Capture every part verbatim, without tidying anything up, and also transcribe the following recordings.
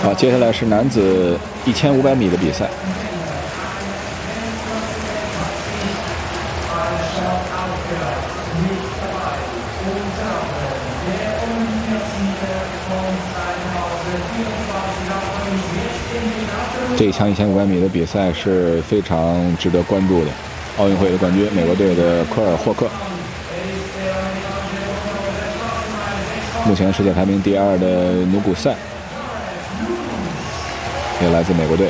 好，接下来是男子一千五百米的比赛。这一项一千五百米的比赛是非常值得关注的。奥运会的冠军，美国队的科尔霍克，目前世界排名第二的努古塞，也来自美国队，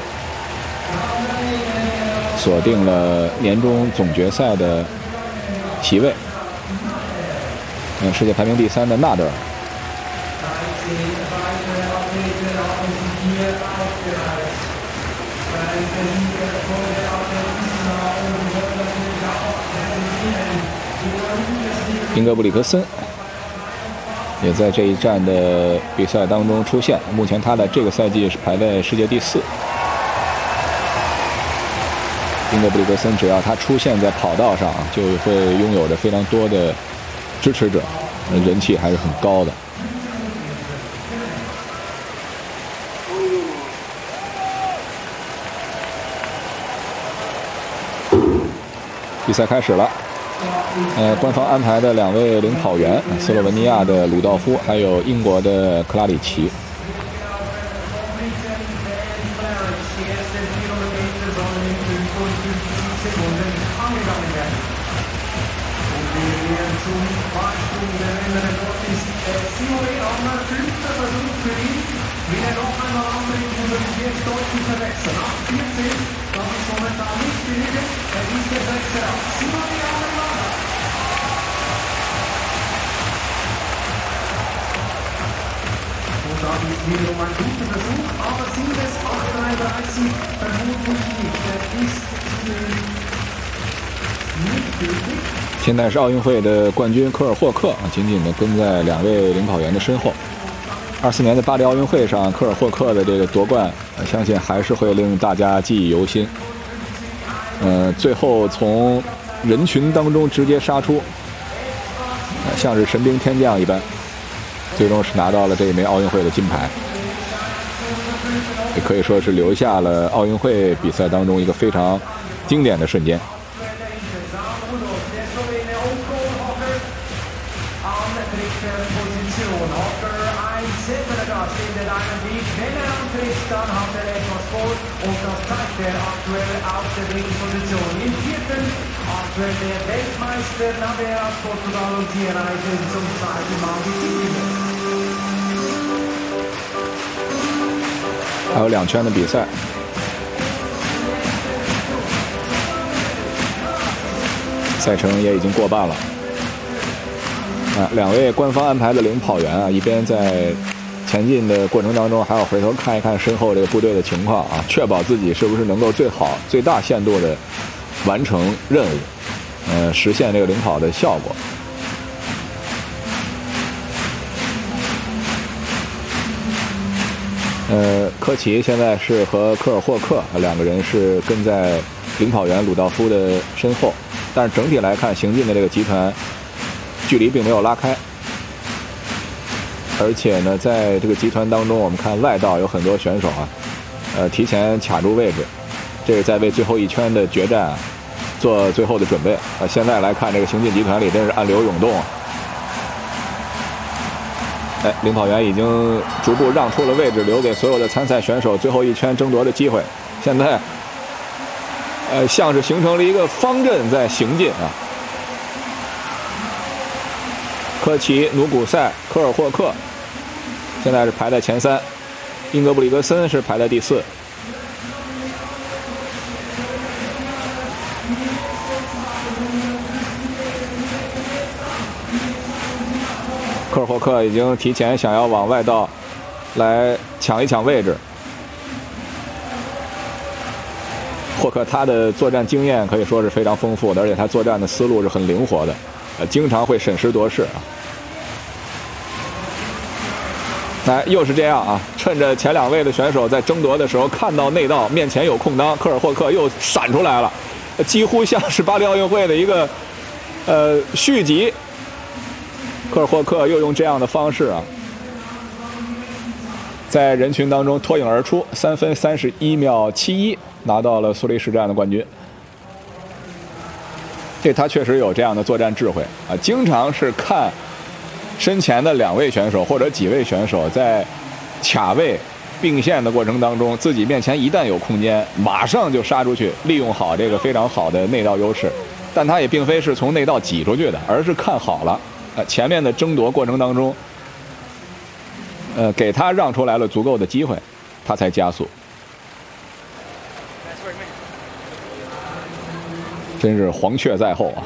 锁定了年终总决赛的席位。嗯，世界排名第三的纳德尔。英格布里克森也在这一站的比赛当中出现，目前他的这个赛季是排在世界第四。英格布里克森只要他出现在跑道上，就会拥有着非常多的支持者，人气还是很高的。比赛开始了。呃，官方安排的两位领跑员，斯洛文尼亚的鲁道夫，还有英国的克拉里奇。 Wiederum ein guter Versuch, aber sind es acht dreiunddreißig vermutlich nicht. Er ist nicht gültig. 现在是奥运会的冠军科尔霍克啊，紧紧地跟在两位领跑员的身后。二四年的巴黎奥运会上，科尔霍克的这个夺冠，相信还是会令大家记忆犹新。呃，最后从人群当中直接杀出，呃、像是神兵天将一般。最终是拿到了这一枚奥运会的金牌，也可以说是留下了奥运会比赛当中一个非常经典的瞬间。还有两圈的比赛，赛程也已经过半了。啊，两位官方安排的领跑员啊，一边在前进的过程当中，还要回头看一看身后这个部队的情况啊，确保自己是不是能够最好、最大限度的完成任务，呃，实现这个领跑的效果。呃，科奇现在是和科尔霍克两个人是跟在领跑员鲁道夫的身后，但是整体来看，行进的这个集团距离并没有拉开，而且呢，在这个集团当中，我们看外道有很多选手啊，呃，提前卡住位置，这是在为最后一圈的决战啊做最后的准备啊。现在来看，这个行进集团里真是暗流涌动啊。哎，领跑员已经逐步让出了位置，留给所有的参赛选手最后一圈争夺的机会。现在，呃，像是形成了一个方阵在行进啊。科奇、努古塞、科尔霍克现在是排在前三，英格布里格森是排在第四。科尔霍克已经提前想要往外道来抢一抢位置。霍克他的作战经验可以说是非常丰富的，而且他作战的思路是很灵活的，呃，经常会审时度势啊。来，又是这样啊！趁着前两位的选手在争夺的时候，看到内道面前有空当，科尔霍克又闪出来了，几乎像是巴黎奥运会的一个呃续集。科尔霍克又用这样的方式啊， 在人群当中脱颖而出，三分三十一秒七一，拿到了苏黎世站的冠军。这他确实有这样的作战智慧啊，经常是看身前的两位选手或者几位选手在卡位并线的过程当中，自己面前一旦有空间，马上就杀出去，利用好这个非常好的内道优势。但他也并非是从内道挤出去的，而是看好了，呃，前面的争夺过程当中，呃，给他让出来了足够的机会，他才加速。真是黄雀在后啊！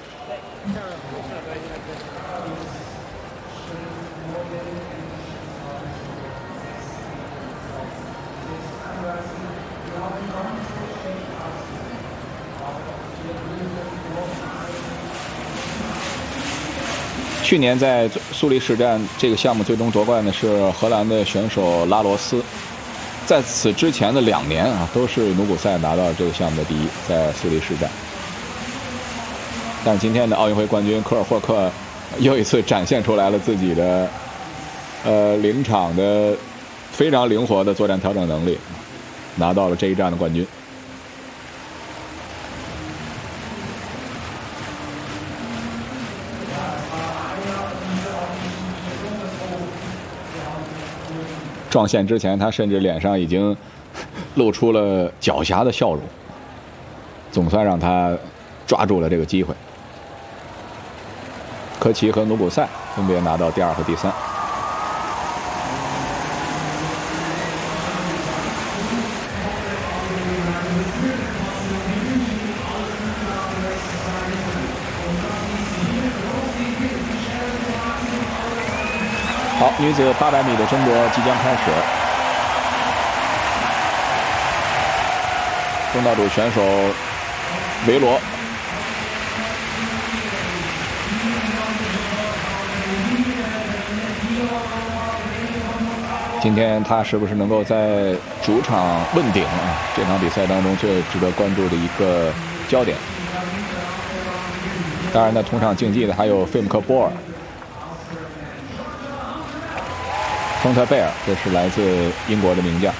去年在苏黎世站这个项目最终夺冠的是荷兰的选手拉罗斯，在此之前的两年啊，都是努古塞拿到这个项目的第一，在苏黎世站。但是今天的奥运会冠军科尔霍克又一次展现出来了自己的呃临场的非常灵活的作战调整能力，拿到了这一站的冠军。撞线之前，他甚至脸上已经露出了狡黠的笑容，总算让他抓住了这个机会。科奇和努古塞分别拿到第二和第三。好，女子八百米的争夺即将开始。东道主选手维罗，今天他是不是能够在主场问鼎啊？这场比赛当中最值得关注的一个焦点。当然呢，同场竞技的还有费姆克波尔。丰特贝尔，这是来自英国的名将。